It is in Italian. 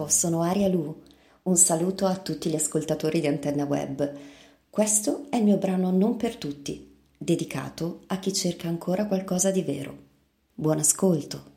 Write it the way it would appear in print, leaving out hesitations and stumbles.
Ciao, sono Aria Lu. Un saluto a tutti gli ascoltatori di Antenna Web. Questo è il mio brano Non per tutti, dedicato a chi cerca ancora qualcosa di vero. Buon ascolto.